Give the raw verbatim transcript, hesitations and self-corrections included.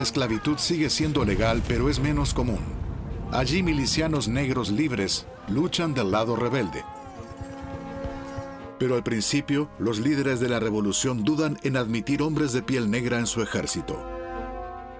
La esclavitud sigue siendo legal, pero es menos común. Allí milicianos negros libres luchan del lado rebelde. Pero al principio, los líderes de la revolución dudan en admitir hombres de piel negra en su ejército.